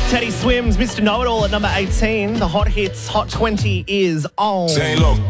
Teddy Swims, Mr. Know-It-All at number 18. The Hot Hits Hot 20 is on. Zane Lowe,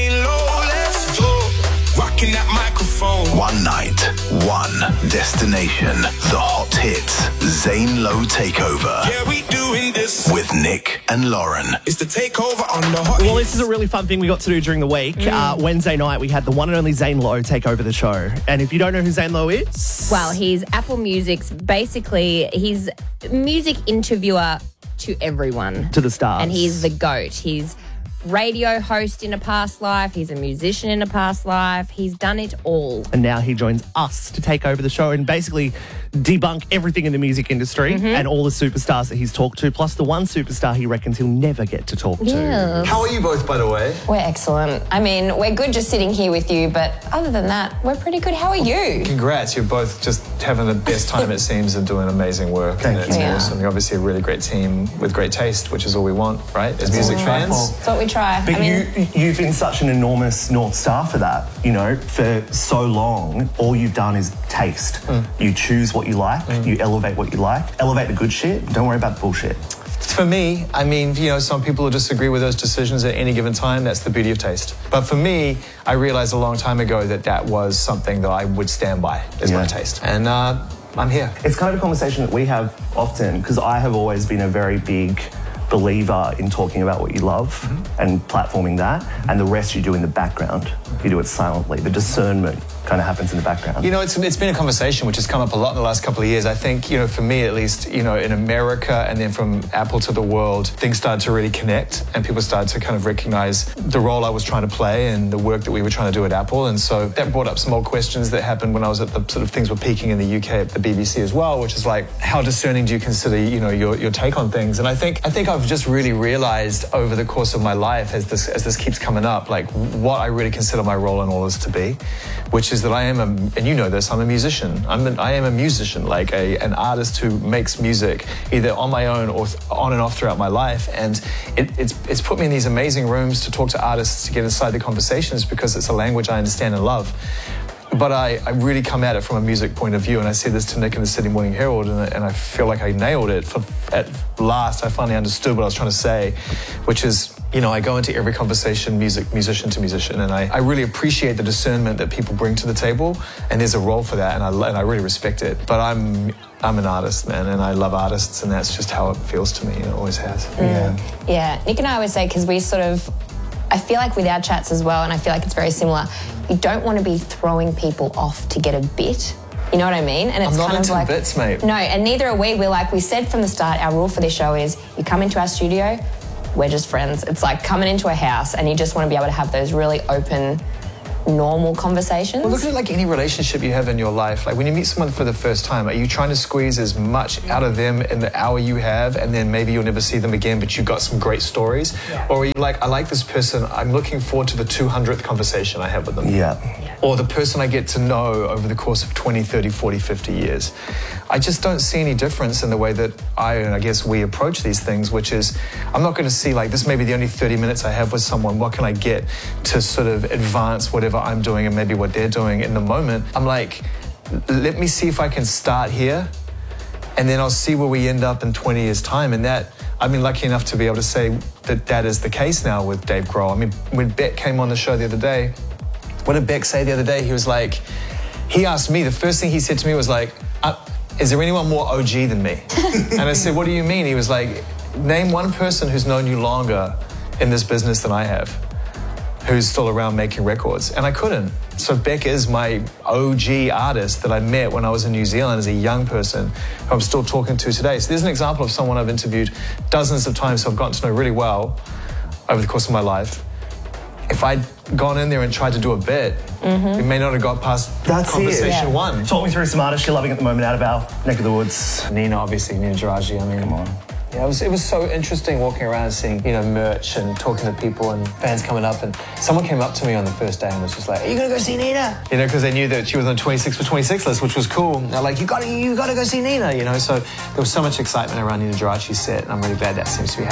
let's go. Rocking that microphone. One night, one destination. The Hot Hits Zane Lowe Takeover. Yeah, we doing this with Nick and Lauren. It's the takeover on the Hot Well, this is a really fun thing we got to do during the week. Wednesday night, we had the one and only Zane Lowe take over the show. And if you don't know who Zane Lowe is... Well, he's Apple Music's, basically, he's music interviewer to everyone. To the stars. And he's the GOAT. He's radio host in a past life. He's a musician in a past life. He's done it all. And now he joins us to take over the show and basically debunk everything in the music industry and all the superstars that he's talked to, plus the one superstar he reckons he'll never get to talk to. How are you both, by the way? We're excellent. I mean, we're good just sitting here with you, but other than that, we're pretty good. How are you? Congrats. You're both just having the best time, it seems, and doing amazing work. Thank and it's you. awesome. You're obviously a really great team with great taste, which is all we want, right? As music fans. That's what we try. But you've been such an enormous North Star for that, you know, for so long. All you've done is taste. You choose what you like, you elevate what you like, elevate the good shit, don't worry about the bullshit. For me, I mean, you know, some people will disagree with those decisions at any given time. That's the beauty of taste. But for me, I realized a long time ago that that was something that I would stand by as my taste. And I'm here. It's kind of a conversation that we have often, because I have always been a very big believer in talking about what you love and platforming that, and the rest you do in the background. You do it silently. The discernment kind of happens in the background. You know, it's been a conversation which has come up a lot in the last couple of years. I think, you know, for me at least, you know, in America and then from Apple to the world, things started to really connect and people started to kind of recognize the role I was trying to play and the work that we were trying to do at Apple. And so that brought up some old questions that happened when I was at the sort of things were peaking in the UK at the BBC as well, which is like, how discerning do you consider, you know, your take on things? And I think I've just really realized over the course of my life as this keeps coming up, like what I really consider my role in all this to be, which is that I am and you know this, I'm a musician. I am a musician, like an artist who makes music either on my own or on and off throughout my life. And it's put me in these amazing rooms to talk to artists, to get inside the conversations because it's a language I understand and love. But I really come at it from a music point of view, and I said this to Nick in the Sydney Morning Herald, and I feel like I nailed it. At last, I finally understood what I was trying to say, which is, you know, I go into every conversation musician to musician, and I really appreciate the discernment that people bring to the table, and there's a role for that, and I really respect it. But I'm an artist, man, and I love artists, and that's just how it feels to me, and it always has. Yeah, Nick and I always say, because we sort of, I feel like with our chats as well, and I feel like it's very similar, you don't want to be throwing people off to get a bit. You know what I mean? And it's I'm not kind into of like bits, mate. No, and neither are we. We're like, we said from the start, our rule for this show is you come into our studio, we're just friends. It's like coming into a house and you just want to be able to have those really open, normal conversations. Well, look at it like any relationship you have in your life. Like when you meet someone for the first time, are you trying to squeeze as much out of them in the hour you have, and then maybe you'll never see them again, but you've got some great stories? Yeah. Or are you like, I like this person, I'm looking forward to the 200th conversation I have with them. Yeah. Or the person I get to know over the course of 20, 30, 40, 50 years. I just don't see any difference in the way that I guess we approach these things, which is, I'm not going to see like, this may be the only 30 minutes I have with someone, what can I get to sort of advance whatever I'm doing and maybe what they're doing in the moment. I'm like, let me see if I can start here, and then I'll see where we end up in 20 years' time. And that, I've been lucky enough to be able to say that that is the case now with Dave Grohl. I mean, when Beck came on the show the other day, what did Beck say the other day? He was like, he asked me, the first thing he said to me was like, is there anyone more OG than me? And I said, what do you mean? He was like, name one person who's known you longer in this business than I have, who's still around making records. And I couldn't. So Beck is my OG artist that I met when I was in New Zealand as a young person, who I'm still talking to today. So there's an example of someone I've interviewed dozens of times, so I've gotten to know really well over the course of my life. If I'd gone in there and tried to do a bit, we may not have got past conversation one. Talk me through some artists you're loving at the moment out of our neck of the woods. Nina, obviously, Nina Geraci, I mean, come on. Yeah, it was so interesting walking around and seeing, you know, merch and talking to people and fans coming up. And someone came up to me on the first day and was just like, are you going to go see Nina? You know, because they knew that she was on the 26 for 26 list, which was cool. And they're like, you got to go see Nina, you know. So there was so much excitement around Nina Geraci's set, and I'm really glad that seems to be happening.